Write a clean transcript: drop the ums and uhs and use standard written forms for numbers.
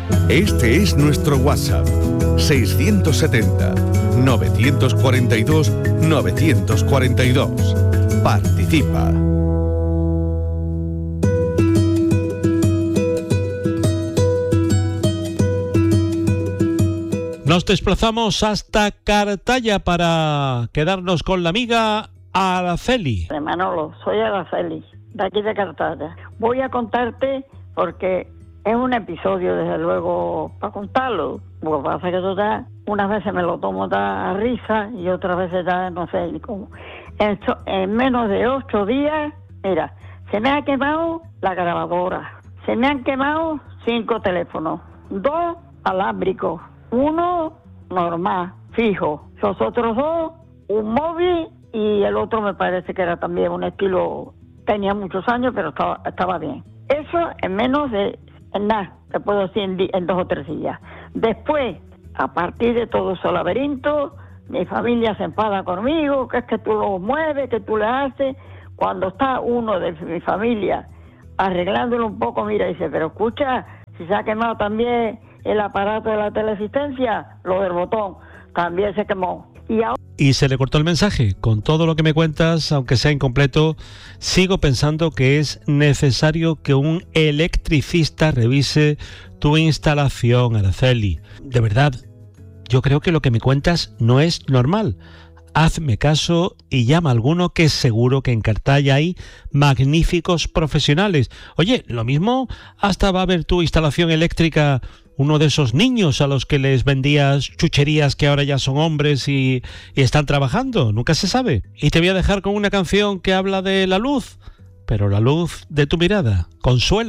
Este es nuestro WhatsApp, 670-942-942. Participa. Nos desplazamos hasta Cartaya para quedarnos con la amiga Araceli. Manolo, soy Araceli, de aquí de Cartaya. Voy a contarte porque es un episodio, desde luego, para contarlo. Lo que pasa es que total, unas veces me lo tomo a risa y otras veces ya no sé ni cómo. En menos de 8 días, mira, se me ha quemado la grabadora, se me han quemado 5 teléfonos, 2 alámbricos, 1 normal, fijo, los otros 2, un móvil y el otro me parece que era también un estilo, tenía muchos años, pero estaba bien. Eso en menos de, en nada, te puedo decir en 2 o 3 días. Después, a partir de todo ese laberinto, mi familia se enfada conmigo, que es que tú lo mueves, que tú le haces. Cuando está uno de mi familia arreglándolo un poco, mira, dice, pero escucha, si se ha quemado también el aparato de la teleasistencia, lo del botón, también se quemó. Y se le cortó el mensaje. Con todo lo que me cuentas, aunque sea incompleto, sigo pensando que es necesario que un electricista revise tu instalación, Araceli. De verdad, yo creo que lo que me cuentas no es normal. Hazme caso y llama a alguno, que seguro que en Cartaya hay magníficos profesionales. Oye, lo mismo hasta va a ver tu instalación eléctrica uno de esos niños a los que les vendías chucherías que ahora ya son hombres y están trabajando. Nunca se sabe. Y te voy a dejar con una canción que habla de la luz, pero la luz de tu mirada. Consuelo.